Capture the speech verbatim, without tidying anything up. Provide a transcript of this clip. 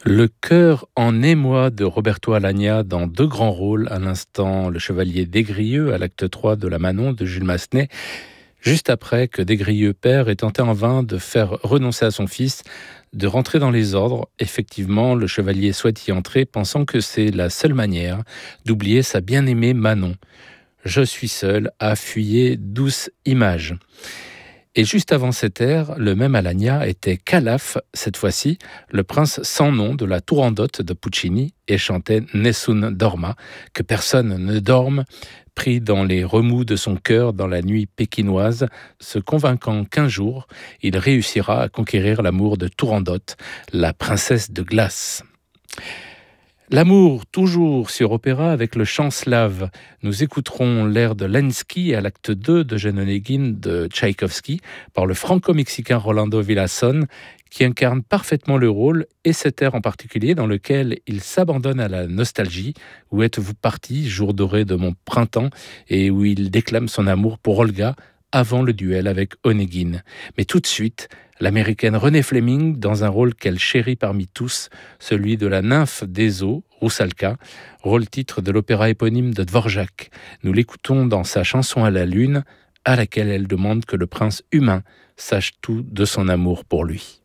Le cœur en émoi de Roberto Alagna dans deux grands rôles, à l'instant le chevalier Des-Grieux à l'acte trois de La Manon de Jules Massenet, juste après que Des-Grieux père ait tenté en vain de faire renoncer à son fils, de rentrer dans les ordres. Effectivement, le chevalier souhaite y entrer, pensant que c'est la seule manière d'oublier sa bien-aimée Manon. Je suis seul à fuyer douce image. Et juste avant cet air, le même Alagna était Calaf, cette fois-ci, le prince sans nom de la Turandot de Puccini, et chantait Nessun dorma, que personne ne dorme, pris dans les remous de son cœur dans la nuit pékinoise, se convainquant qu'un jour, il réussira à conquérir l'amour de Turandot, la princesse de glace. L'amour, toujours sur opéra avec le chant slave. Nous écouterons l'air de Lenski à l'acte deux de Eugène Onegin de Tchaïkovski par le franco-mexicain Rolando Villazón, qui incarne parfaitement le rôle, et cet air en particulier dans lequel il s'abandonne à la nostalgie. Où êtes-vous parti, jour doré de mon printemps, et où il déclame son amour pour Olga avant le duel avec Onegin. Mais tout de suite, l'américaine Renée Fleming dans un rôle qu'elle chérit parmi tous, celui de la nymphe des eaux, Roussalka, rôle-titre de l'opéra éponyme de Dvorak. Nous l'écoutons dans sa chanson à la lune, à laquelle elle demande que le prince humain sache tout de son amour pour lui.